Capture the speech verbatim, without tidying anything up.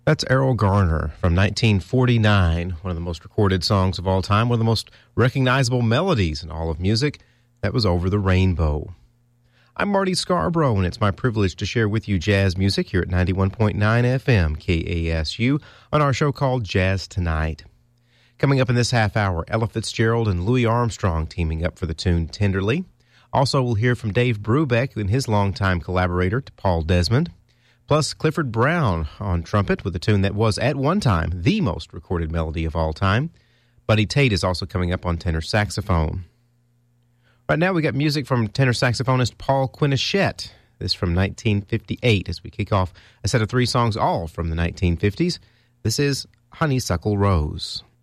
That's Errol Garner from nineteen forty-nine, one of the most recorded songs of all time, one of the most recognizable melodies in all of music. That was Over the Rainbow. I'm Marty Scarborough, and it's my privilege to share with you jazz music here at ninety-one point nine F M K A S U on our show called Jazz Tonight. Coming up in this half hour, Ella Fitzgerald and Louis Armstrong teaming up for the tune Tenderly. Also, we'll hear from Dave Brubeck and his longtime collaborator, Paul Desmond. Plus, Clifford Brown on trumpet with a tune that was, at one time, the most recorded melody of all time. Buddy Tate is also coming up on tenor saxophone. Right now, we got music from tenor saxophonist Paul Quinichette. This from nineteen fifty-eight as we kick off a set of three songs, all from the nineteen fifties. This is Honeysuckle Rose.